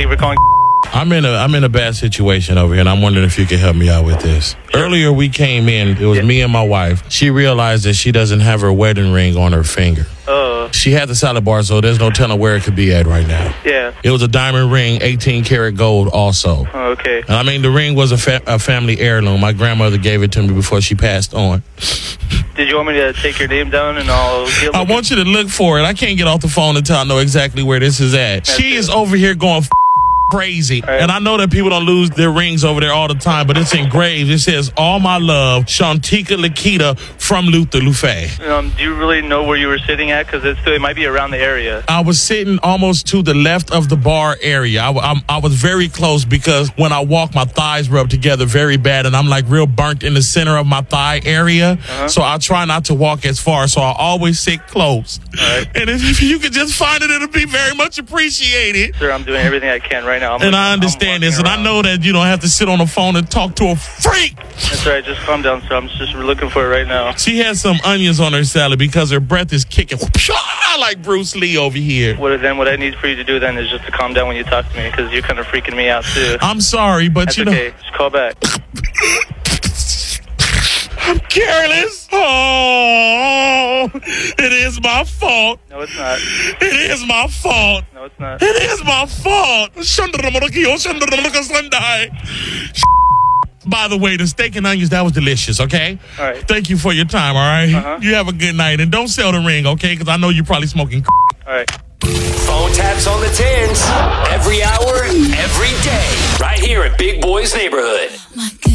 Thank you for calling. I'm in a bad situation over here, and I'm wondering if you can help me out with this. Earlier we came in, it was me and my wife. She realized that she doesn't have her wedding ring on her finger. She had the salad bar, so there's no telling where it could be at right now. Yeah. It was a diamond ring, 18 karat gold also. Oh, okay. And I mean, the ring was a family heirloom. My grandmother gave it to me before she passed on. Did you want me to take your name down and I'll get I want you to look for it. I can't get off the phone until I know exactly where this is at. She is over here going crazy. Right. And I know that people don't lose their rings over there all the time, but it's engraved. It says, "All my love, Shantika Lakita from Luther Lufe." Do you really know where you were sitting at? Because it might be around the area. I was sitting almost to the left of the bar area. I was very close because when I walk, my thighs rub together very bad, and I'm like real burnt in the center of my thigh area. So I try not to walk as far, so I always sit close. Right. And if you could just find it, it'll be very much appreciated. Sir, I'm doing everything I can right now. And I understand this, and I know that you don't have to sit on the phone and talk to a freak. That's right. Just calm down, sir. I'm just looking for it right now. She has some onions on her salad because her breath is kicking like Bruce Lee over here. What I need for you to do then is just to calm down when you talk to me, because you're kind of freaking me out too. I'm sorry, but That's you know. okay. Just call back. I'm careless. Oh, it is my fault. No, it's not. It is my fault. No, it's not. It is my fault. By the way, the steak and onions, that was delicious, okay? All right. Thank you for your time, all right? You have a good night. And don't sell the ring, okay? Because I know you're probably smoking. All right. Phone taps on the tins. Every hour, every day. Right here at Big Boy's Neighborhood.